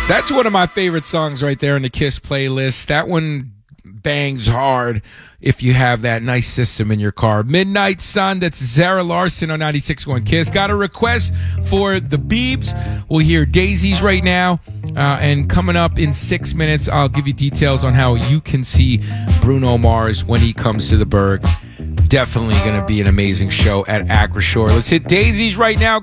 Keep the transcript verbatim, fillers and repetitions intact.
That's one of my favorite songs right there in the Kiss playlist. That one bangs hard if you have that nice system in your car. Midnight Sun, that's Zara Larson on ninety-six point one Kiss. Got a request for the Beebs. We'll hear Daisies right now. Uh, and coming up in six minutes, I'll give you details on how you can see Bruno Mars when he comes to the Berg. Definitely going to be an amazing show at Acrisure. Let's hit Daisies right now.